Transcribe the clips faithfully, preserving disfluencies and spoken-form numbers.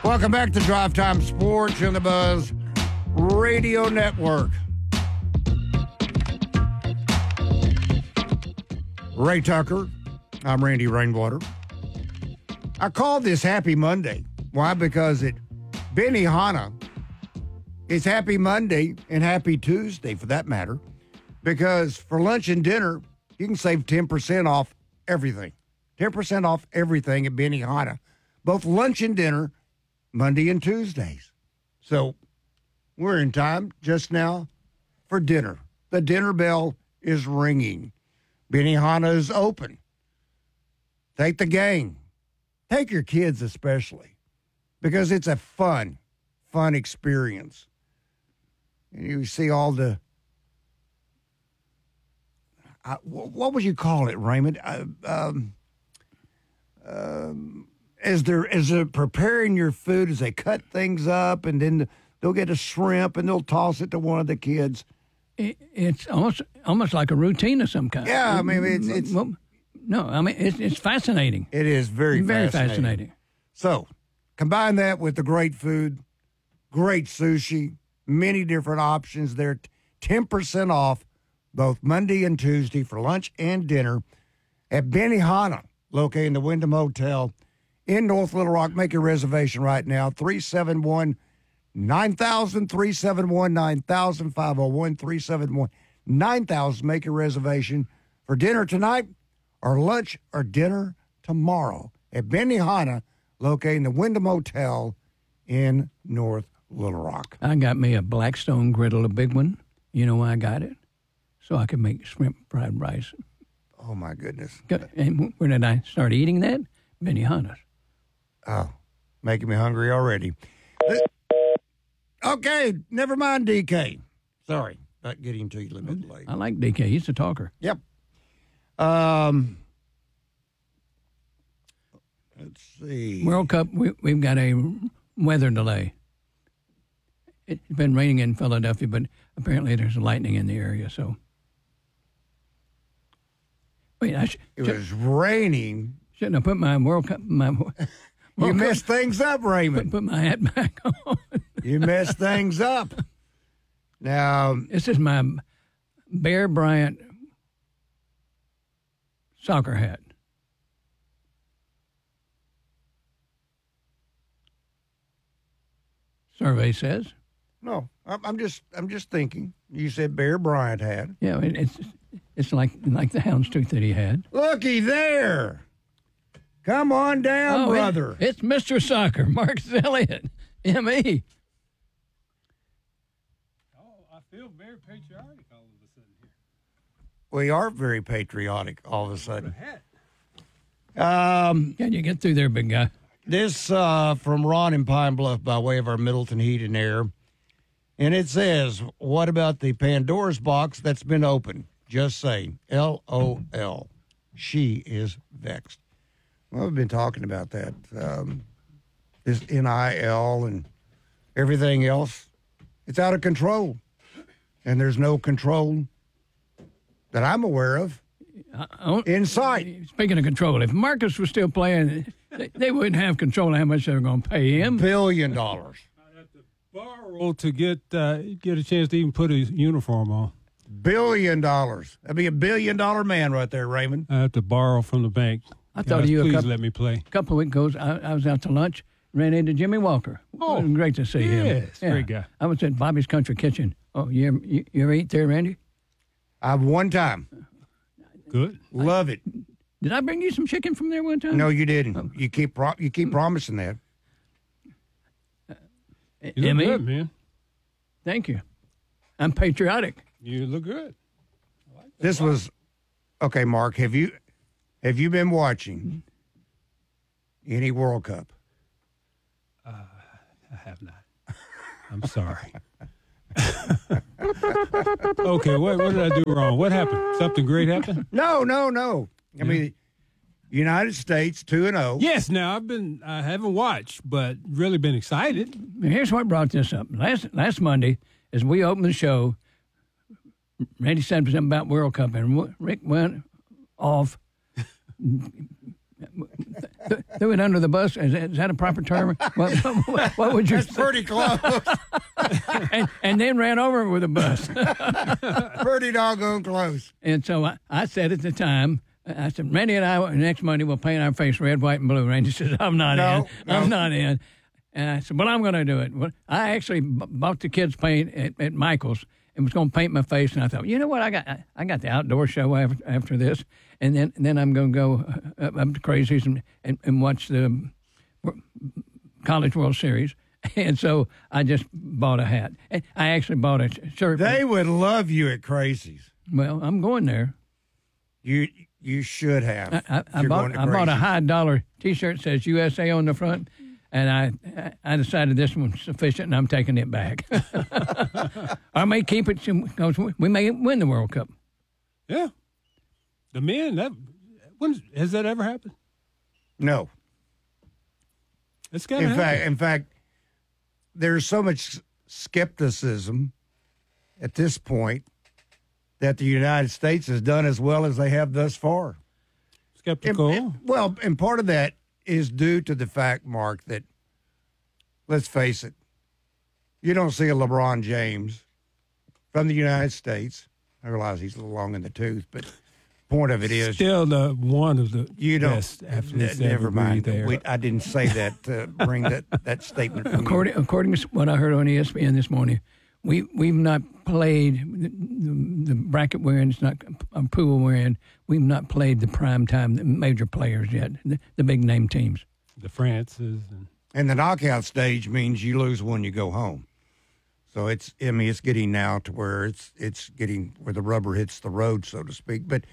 Welcome back to Drive Time Sports on the Buzz Radio Network. Ray Tucker. I'm Randy Rainwater. I call this Happy Monday. Why? Because at Benihana, it's Happy Monday and Happy Tuesday for that matter. Because for lunch and dinner, you can save ten percent off everything. ten percent off everything at Benihana. Both lunch and dinner, Monday and Tuesdays. So we're in time just now for dinner. The dinner bell is ringing. Benihana is open. Take the gang. Take your kids especially, because it's a fun, fun experience. And you see all the, uh, what would you call it, Raymond? Uh, um, um, as they're as they're preparing your food, as they cut things up, and then they'll get a shrimp and they'll toss it to one of the kids. It, it's almost almost like a routine of some kind. Yeah, I mean it's it's. Well, no, I mean it's it's fascinating. It is very very fascinating. fascinating. So combine that with the great food, great sushi, many different options there. ten percent off both Monday and Tuesday for lunch and dinner at Benihana, located in the Wyndham Hotel in North Little Rock. Make your reservation right now, three seven one, nine thousand, three seven one, nine thousand, five oh one, three seven one, nine thousand. Make your reservation for dinner tonight or lunch or dinner tomorrow at Benihana, located in the Wyndham Hotel in North Little Rock. I got me a Blackstone griddle, a big one. You know why I got it? So I could make shrimp fried rice. Oh, my goodness. And when did I start eating that? Benihana's. Oh, making me hungry already. Okay, never mind, D K. Sorry about getting to you a little bit late. I like D K. He's a talker. Yep. Um, let's see. World Cup, we, we've got a weather delay. It's been raining in Philadelphia, but apparently there's lightning in the area, so. Wait, I sh- It should, was raining. shouldn't have put my World Cup, my World You Cup- messed things up, put, Raymond. put my hat back on. You messed things up. Now, This is my Bear Bryant soccer hat. Survey says. no, I'm I'm just I'm just thinking. You said Bear Bryant had. Yeah, it, it's it's like like the houndstooth that he had. Looky there. Come on down, Oh, it- brother. it's Mister Soccer, Marcus Elliott, M E. Oh, I feel very patriotic all of a sudden here. We are very patriotic all of a sudden. Hat. Um, Can you get through there, big guy? this uh, from Ron in Pine Bluff by way of our Middleton Heat and Air. And it says, what about the Pandora's box that's been opened? Just saying. L O L. She is vexed. Well, we've been talking about that. Um, this N I L and everything else. It's out of control. And there's no control that I'm aware of I, I, in sight. Speaking of control, if Marcus was still playing, they, they wouldn't have control of how much they were going to pay him. Billion dollars. I have to borrow to get uh, get a chance to even put his uniform on. Billion dollars. That'd be a billion dollar man right there, Raymond. I have to borrow from the bank. I thought Guys, of you a please couple, let me play. couple of weeks ago. I, I was out to lunch, ran into Jimmy Walker. Oh, It was great to see him. yes, great guy. I was at Bobby's Country Kitchen. Oh, you ever, you, you ever eat there, Randy? I've one time. Good. Love it. Did I bring you some chicken from there one time? No, you didn't. You keep pro- you keep promising that. E- You look Emmy, good, man. thank you. I'm patriotic. You look good. This was okay, Mark. Have you have you been watching any World Cup? I have not. I'm sorry. Okay, what what did I do wrong? What happened? Something great happened? No, no, no. I mean, United States two and zero. Yes. Now I've been I haven't watched, but really been excited. Here's what brought this up. Last last Monday, as we opened the show, Randy said something about World Cup, and Rick went off, and th- threw it under the bus. Is that, is that a proper term? What, what, what would you That's pretty close. and, and then ran over with a bus. Pretty doggone close. And so I, I said at the time, I said, Randy and I, next Monday, we'll paint our face red, white, and blue. Randy says, I'm not No, in. no. I'm not in. And I said, well, I'm going to do it. Well, I actually b- bought the kids' paint at, at Michael's and was going to paint my face. And I thought, you know what? I got I got the outdoor show after, after this. And then and then I'm going to go up, up to Crazies and, and, and watch the College World Series. And so I just bought a hat. And I actually bought a shirt. They would love you at Crazies. Well, I'm going there. You you should have. I, I, if I you're bought going to I bought a Crazies. high dollar T-shirt that says U S A on the front, and I I decided this one's sufficient, and I'm taking it back. I may keep it because we may win the World Cup. Yeah. The men, that when has that ever happened? No. It's got In to fact, happen. in fact, there's so much skepticism at this point that the United States has done as well as they have thus far. Skeptical. And- and- well, and part of that is due to the fact, Mark, that, let's face it, you don't see a LeBron James from the United States. I realize he's a little long in the tooth, but point of it is, Still the one of the you don't. best athletes n- ever never mind. breathed air. We, I didn't say that to bring that, that statement from you. According according to what I heard on E S P N this morning, we we've not played the, the, the bracket we're in. It's not a pool we're in. We've not played the prime time the major players yet, the, the big name teams. The Francis and And the knockout stage means you lose one, you go home. So it's, I mean, it's getting now to where it's it's getting where the rubber hits the road, so to speak. But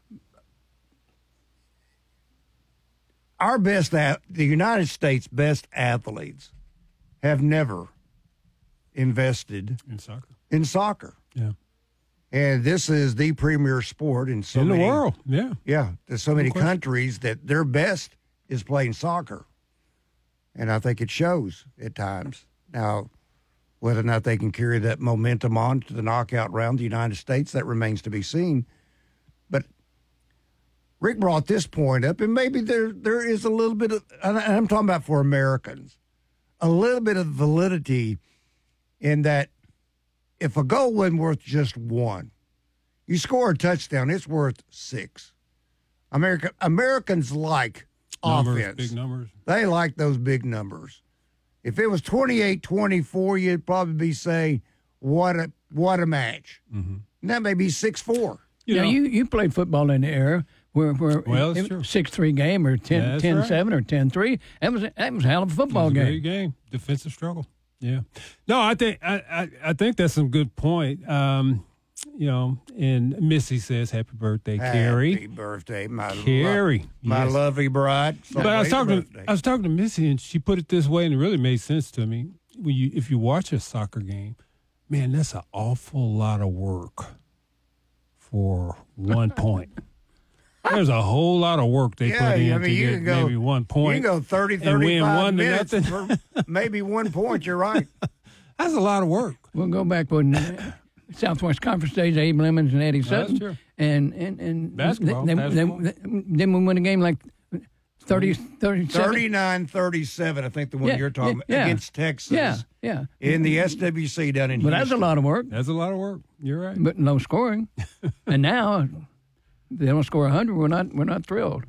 our best, ath- the United States' best athletes have never invested in soccer. in soccer. Yeah. And this is the premier sport in so in the many, world. Yeah. Yeah, there's so many question. countries that their best is playing soccer. And I think it shows at times. Now, whether or not they can carry that momentum on to the knockout round, the United States, that remains to be seen. But Rick brought this point up, and maybe there there is a little bit of, and I'm talking about for Americans, a little bit of validity in that if a goal wasn't worth just one, you score a touchdown, it's worth six. America, Americans like Numbers, offense. big numbers. They like those big numbers. If it was twenty-eight twenty-four, you'd probably be saying, what a what a match. Mm-hmm. And that may be six four. You You know, know, you, you played football in the era where, where Well, it's it- true. six three game or ten, That's ten right. seven or ten three. That was that was a hell of a football It was a game. great game. Defensive struggle. Yeah. No, I think I, I, I think that's some good point. Um, you know, and Missy says happy birthday, Carrie. Happy birthday, my Carrie, lo- my yes. lovely bride. But I was Celebrate talking your to birthday. I was talking to Missy, and she put it this way, and it really made sense to me. When you if you watch a soccer game, man, that's an awful lot of work for one point. There's a whole lot of work they Yeah, put in I mean, to you get can go- maybe one point. You can go thirty, and win thirty-five one to minutes nothing. for maybe one point. You're right. That's a lot of work. We'll go back when uh, Southwest Conference days, Abe Lemons and Eddie that's Sutton. true. And, and, and Basketball, Then, basketball. then, then we win a game like thirty, thirty-seven. thirty-nine thirty-seven, I think the one Yeah, you're talking about, yeah. against Texas Yeah, yeah. in the S W C down in But Houston. that's a lot of work, That's a lot of work. You're right. but low scoring. And now they don't score one hundred. We're not, we're not thrilled.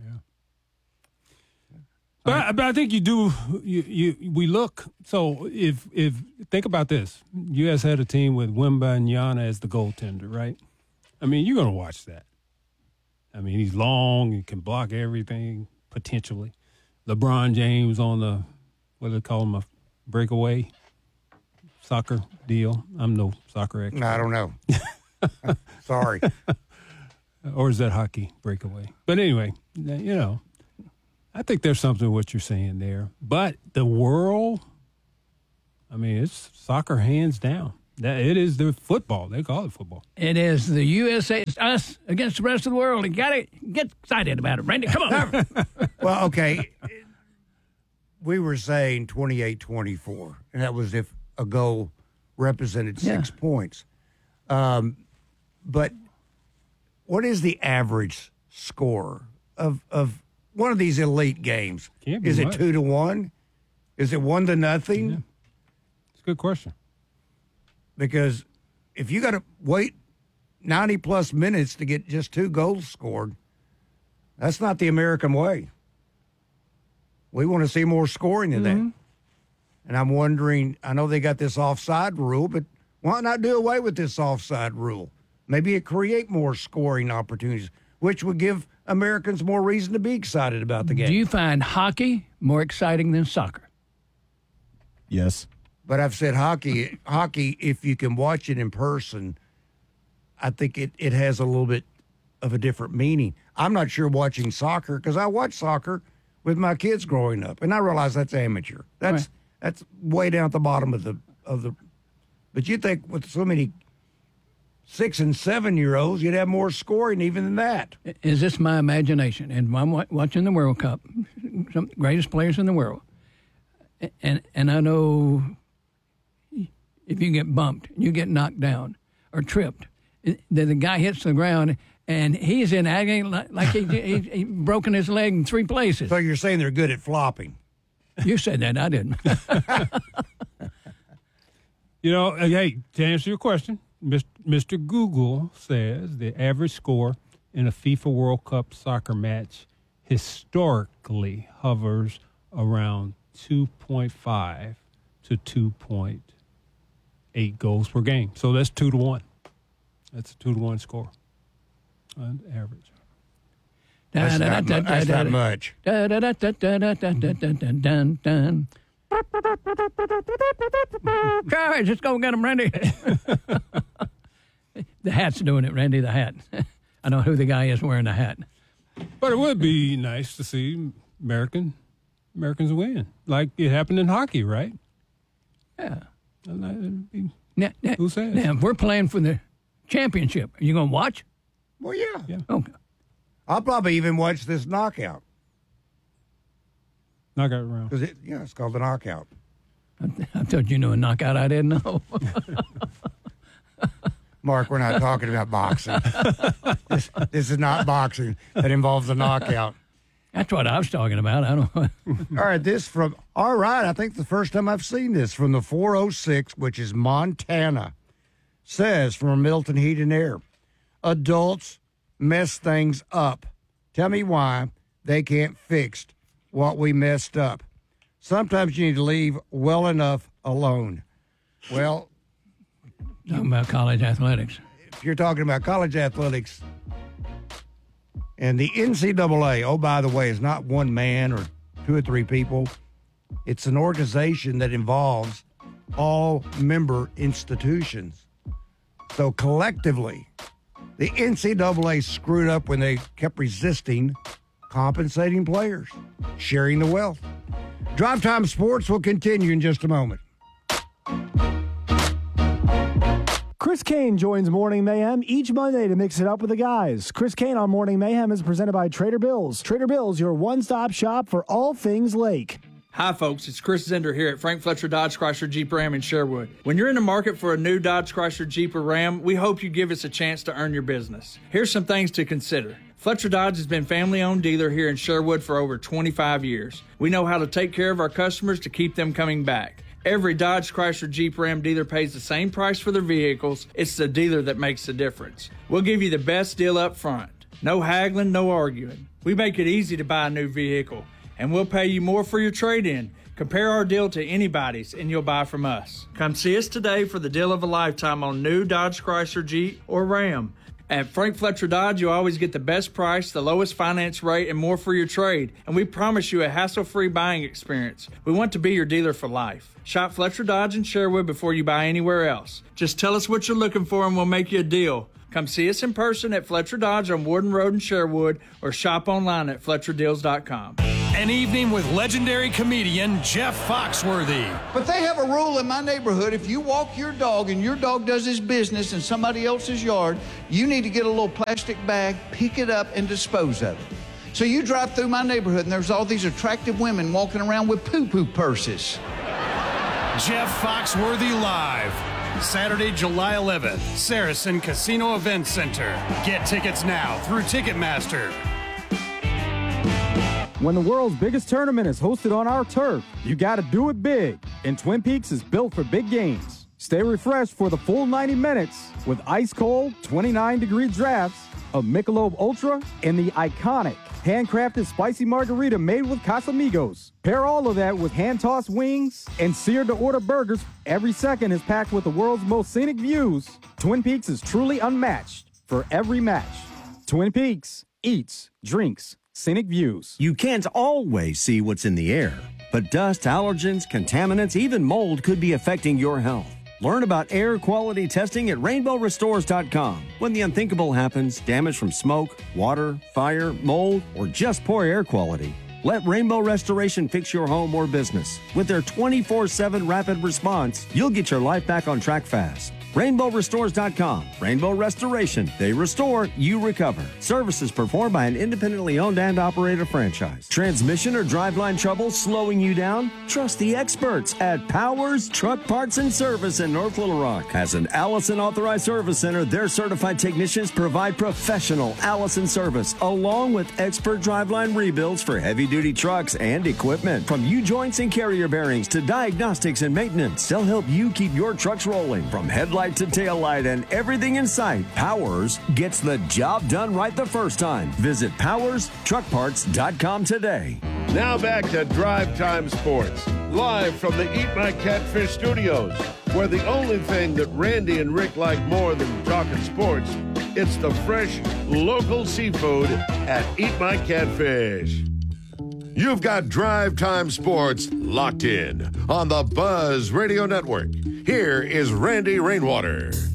But, I, but I think you do. You, you we look. So if if think about this, U S had a team with Wembanyama as the goaltender, right? I mean, you're gonna watch that. I mean, he's long, he can block everything potentially. LeBron James on the what do they call him, a breakaway soccer deal. I'm no soccer expert. I don't know. Sorry. Or is that hockey breakaway? But anyway, you know, I think there's something to what you're saying there. But the world, I mean, it's soccer hands down. That it is the football. They call it football. It is the U S A, it's us against the rest of the world. You got to get excited about it, Randy. Come on. Well, okay. We were saying twenty-eight twenty-four, and that was if a goal represented six Yeah. points. Um, but what is the average score of of one of these elite games? Can't be Is it much. two to one? Is it one to nothing? Yeah. It's a good question. Because if you got to wait ninety plus minutes to get just two goals scored, that's not the American way. We want to see more scoring than Mm-hmm. that. And I'm wondering, I know they got this offside rule, but why not do away with this offside rule? Maybe it create more scoring opportunities, which would give Americans more reason to be excited about the game. Do you find hockey more exciting than soccer? Yes. But I've said hockey, hockey, if you can watch it in person, I think it, it has a little bit of a different meaning. I'm not sure watching soccer because I watched soccer with my kids growing up, and I realize that's amateur. That's Right. that's way down at the bottom of the of the. But you think with so many six and seven year olds, you'd have more scoring even than that. Is this my imagination? And I'm wa- watching the World Cup, some greatest players in the world, and and I know if you get bumped, you get knocked down or tripped, then the guy hits the ground and he's in agony like, like he, he, he broken his leg in three places. So you're saying they're good at flopping? You said that, I didn't. You know, uh, hey, to answer your question, Mis- Mister Google says the average score in a FIFA World Cup soccer match historically hovers around two point five to two point eight goals per game. So that's two to one. That's a two to one score on average. That's, not, mu- that's not much. Courage, let's go get him, Randy. The hat's doing it, Randy, the hat. I know who the guy is wearing the hat. But it would be nice to see American Americans win, like it happened in hockey, right? Yeah. And that would be- Now, now, Who says? now, if we're playing for the championship, are you going to watch? Well, yeah. Yeah. Okay. I'll probably even watch this knockout Knockout round. because it, yeah, it's called the knockout. I thought you knew a knockout I didn't know. Mark, we're not talking about boxing. this, this is not boxing that involves a knockout. That's what I was talking about. I don't know. All right, this from, all right, I think the first time I've seen this from the four oh six, which is Montana, says from Milton Heat and Air, adults mess things up. Tell me why they can't fix what we messed up. Sometimes you need to leave well enough alone. Well, Talking about college athletics. if you're talking about college athletics and the N C double A, oh, by the way, is not one man or two or three people. It's an organization that involves all member institutions. So collectively, the N C double A screwed up when they kept resisting compensating players, sharing the wealth. Drive Time Sports will continue in just a moment. Chris Kane joins Morning Mayhem each Monday to mix it up with the guys. Chris Kane on Morning Mayhem is presented by Trader Bills. Trader Bills, your one-stop shop for all things Lake. Hi, folks. It's Chris Zender here at Frank Fletcher Dodge Chrysler Jeep Ram in Sherwood. When you're in the market for a new Dodge Chrysler Jeep or Ram, we hope you give us a chance to earn your business. Here's some things to consider. Fletcher Dodge has been family-owned dealer here in Sherwood for over twenty-five years. We know how to take care of our customers to keep them coming back. Every Dodge Chrysler Jeep Ram dealer pays the same price for their vehicles. It's the dealer that makes the difference. We'll give you the best deal up front. No haggling, no arguing. We make it easy to buy a new vehicle, and we'll pay you more for your trade-in. Compare our deal to anybody's, and you'll buy from us. Come see us today for the deal of a lifetime on new Dodge Chrysler Jeep or Ram. At Frank Fletcher Dodge, you'll always get the best price, the lowest finance rate, and more for your trade. And we promise you a hassle-free buying experience. We want to be your dealer for life. Shop Fletcher Dodge in Sherwood before you buy anywhere else. Just tell us what you're looking for and we'll make you a deal. Come see us in person at Fletcher Dodge on Warden Road in Sherwood or shop online at fletcher deals dot com. An evening with legendary comedian Jeff Foxworthy. But they have a rule in my neighborhood. If you walk your dog and your dog does his business in somebody else's yard, you need to get a little plastic bag, pick it up, and dispose of it. So you drive through my neighborhood and there's all these attractive women walking around with poo-poo purses. Jeff Foxworthy Live. Saturday, July eleventh, Saracen Casino Event Center. Get tickets now through Ticketmaster. When the world's biggest tournament is hosted on our turf, you gotta do it big. And Twin Peaks is built for big games. Stay refreshed for the full ninety minutes with ice-cold, twenty-nine degree drafts of Michelob Ultra and the iconic handcrafted spicy margarita made with Casamigos. Pair all of that with hand-tossed wings and seared-to-order burgers. Every second is packed with the world's most scenic views. Twin Peaks is truly unmatched for every match. Twin Peaks eats, drinks, scenic views. You can't always see what's in the air, but dust, allergens, contaminants, even mold could be affecting your health. Learn about air quality testing at rainbow restores dot com. When the unthinkable happens, damage from smoke, water, fire, mold, or just poor air quality, let Rainbow Restoration fix your home or business. With their twenty-four seven rapid response, you'll get your life back on track fast. rainbow restores dot com. Rainbow Restoration. They restore, you recover. Services performed by an independently owned and operated franchise. Transmission or driveline trouble slowing you down? Trust the experts at Powers Truck Parts and Service in North Little Rock. As an Allison Authorized Service Center, their certified technicians provide professional Allison service along with expert driveline rebuilds for heavy-duty trucks and equipment. From U-joints and carrier bearings to diagnostics and maintenance, they'll help you keep your trucks rolling from headlights to tail light and everything in sight. Powers gets the job done right the first time. Visit powers truck parts dot com today. Now back to Drive Time Sports, live from the Eat My Catfish studios, where the only thing that Randy and Rick like more than talking sports, it's the fresh, local seafood at Eat My Catfish. You've got Drive Time Sports locked in on the Buzz Radio Network. Here is Randy Rainwater.